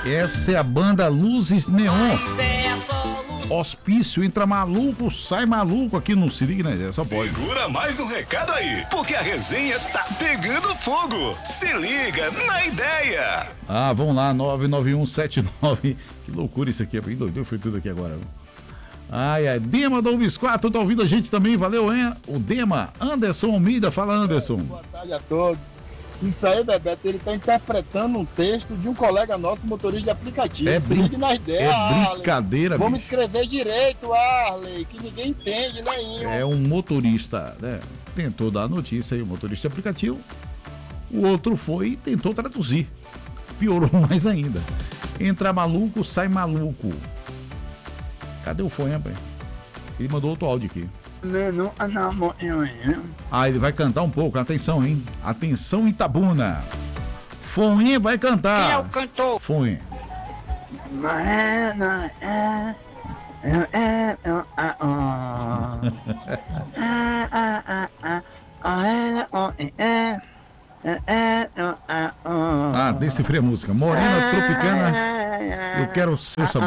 Essa é a banda Luzes Neon. Hospício, entra maluco, sai maluco aqui no Se Liga na Ideia, só pode. Segura mais um recado aí, porque a resenha tá pegando fogo. Se liga na ideia. Ah, vamos lá, 99179. Que loucura isso aqui, bem doido, foi tudo aqui agora. Ai, Dema do Bisquato tá ouvindo a gente também, valeu, hein? O Dema, Anderson Almeida, fala Anderson. Boa tarde a todos. Isso aí, Bebeto, ele tá interpretando um texto de um colega nosso, motorista de aplicativo. Se liga na ideia, é brincadeira, Arley. Vamos escrever direito, Arley, que ninguém entende, né? É um motorista, né? Tentou dar a notícia aí, o motorista de aplicativo. O outro foi e tentou traduzir. Piorou mais ainda. Entra maluco, sai maluco. Cadê o fone, rapaz? Ele mandou outro áudio aqui. Ah, ele vai cantar um pouco, atenção, hein? Atenção, Itabuna. Fone vai cantar. Quem é o cantor? Fone. Ah, decifrei a música. Morena Tropicana, eu quero o seu sabor.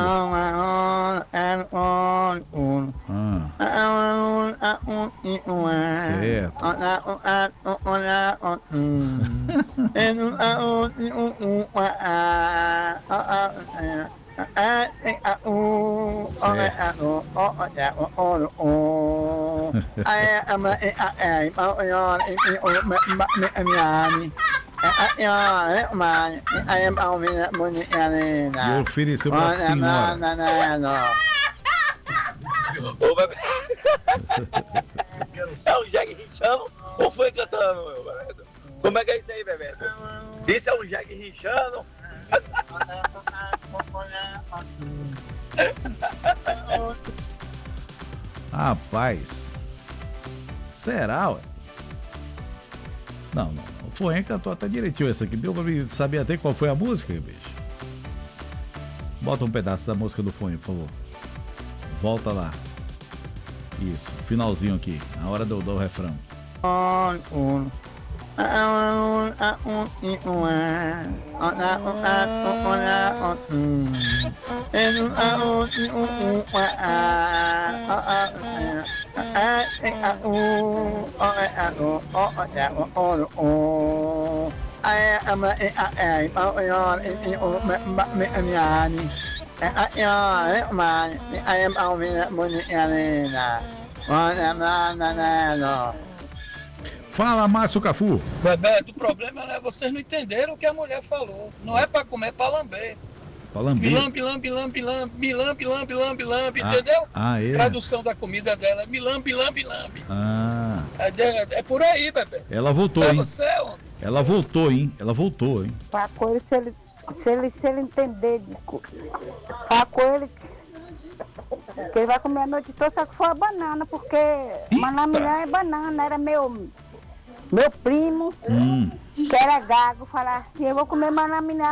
E ofereceu pra senhora. É o Jack rinchando ou foi cantando, meu Bebeto? Como é que é isso aí, Bebeto? Isso é um Jack rinchando? Rapaz, será, ué? Não. O Forren cantou até direitinho essa aqui. Deu pra mim saber até qual foi a música, bicho? Bota um pedaço da música do Forren, por favor. Volta lá. Isso, finalzinho aqui. A hora do refrão. Fala, Márcio Cafu. Bebeto, o problema é vocês não entenderam o que a mulher falou. Não é pra comer, é pra lamber. Milambe, entendeu? É? Tradução da comida dela é milambe. Ah. É por aí, Bebeto. Ela voltou, hein? Você, homem. Ela voltou, hein? Fala com ele se ele entender. Fala com ele que ele vai comer a noite toda, só que foi a banana, porque manamilhão é banana, era meu primo, que era gago, falar assim, eu vou comer manamilhão.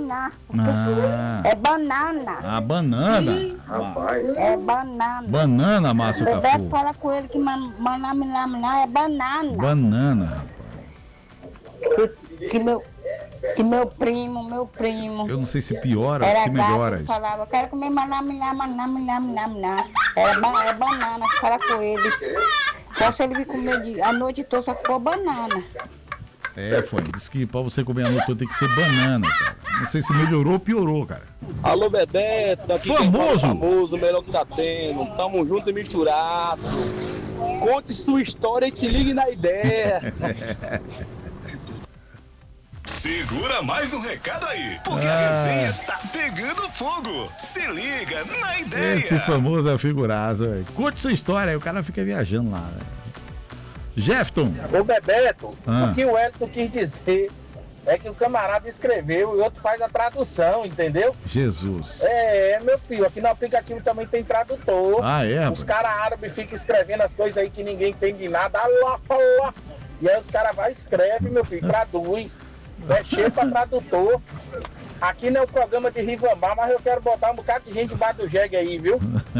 É banana. Ah, banana? Rapaz. É banana. Banana, Márcio Cafu. Bebeto fala com ele que manamilhão é banana. Banana, rapaz. Que meu primo. Eu não sei se piora era ou se melhora gato, isso. falava, eu quero comer manamilhão. É banana, fala com ele. Só se ele vir comer a noite toda, só que for banana. Disse que pra você comer a noite toda tem que ser banana, cara. Não sei se melhorou ou piorou, cara. Alô, Bebeto, aqui famoso, melhor que tá tendo. Tamo junto e misturado. Conte sua história e se ligue na ideia. Segura mais um recado aí, porque a resenha tá pegando fogo. Se liga na ideia. Esse famoso é figuraça, velho. Conte sua história, aí o cara fica viajando lá, velho. Jefton. Ô, Bebeto, o que o Elton quis dizer é que o camarada escreveu e o outro faz a tradução, entendeu? Jesus. Meu filho, aqui no aplicativo também tem tradutor. Ah, é? Os caras árabes ficam escrevendo as coisas aí que ninguém entende nada. E aí os caras vai e escreve, meu filho, traduz. É cheio pra tradutor. Aqui não é o programa de Rivamar, mas eu quero botar um bocado de gente debaixo do jegue aí, viu?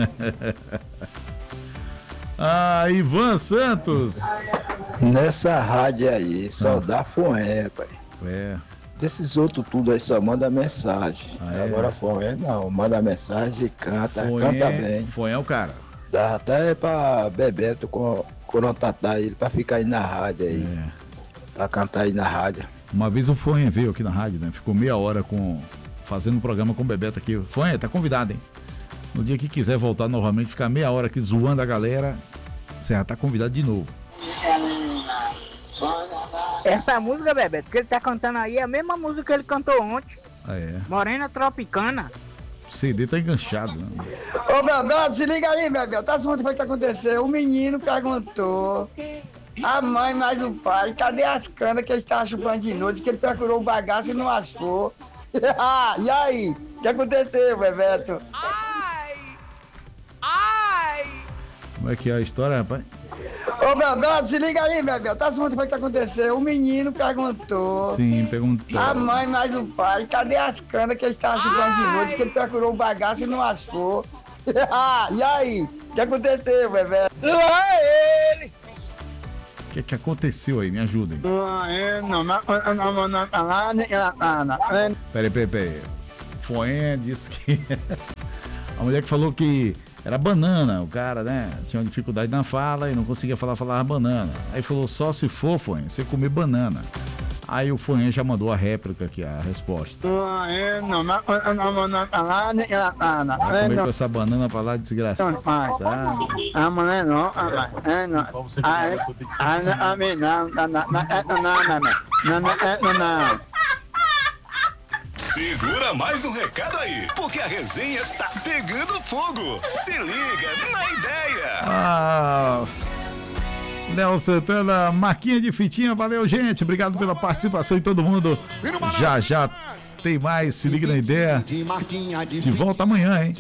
Ivan Santos. Nessa rádio aí, só dá fué, pai. Desses outros tudo aí só manda mensagem. Agora Fonhé não, manda mensagem, canta bem. Fonhé é o cara. Dá até pra Bebeto contatar ele pra ficar aí na rádio aí. Pra cantar aí na rádio. Uma vez o Fonhé veio aqui na rádio, né? Ficou meia hora fazendo um programa com o Bebeto aqui. Fonhé, tá convidado, hein? No dia que quiser voltar novamente, ficar meia hora aqui zoando a galera, você já tá convidado de novo. Essa música, Bebeto, que ele tá cantando aí é a mesma música que ele cantou ontem. Morena Tropicana. O CD tá enganchado, né? Ô, Bebeto, se liga aí, Bebeto. Tá onde foi que aconteceu? O menino perguntou, a mãe mais o pai, cadê as canas que ele estava chupando de noite, que ele procurou o bagaço e não achou. E aí? O que aconteceu, Bebeto? Como é que é a história, rapaz? Ô, Bebeto, se liga aí, Bebeto. Tá onde foi que aconteceu? O menino perguntou. Sim, perguntou. A mãe mais o pai, cadê as canas que ele estava chupando de noite, que ele procurou o bagaço e não achou. E aí? O que aconteceu, Bebeto? Ele! O que aconteceu aí? Me ajudem. Peraí. Fonhé disse que... A mulher que falou que era banana, o cara, né? Tinha uma dificuldade na fala e não conseguia falava banana. Aí falou, só se for, Fonhé, você comer banana. Aí o Fonhé já mandou a réplica aqui, a resposta. Vai comer com essa banana pra lá, desgraçado. Segura mais um recado aí, porque a resenha tá pegando fogo. Se liga na ideia. Léo Santana, marquinha de fitinha, valeu, gente. Obrigado pela participação de todo mundo. Já tem mais, se liga na ideia. De volta amanhã, hein?